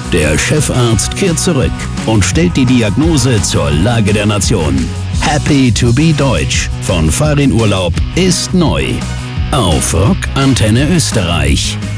Der Chefarzt kehrt zurück und stellt die Diagnose zur Lage der Nation. Happy to be Deutsch von Farin Urlaub ist neu. Auf Rock Antenne Österreich.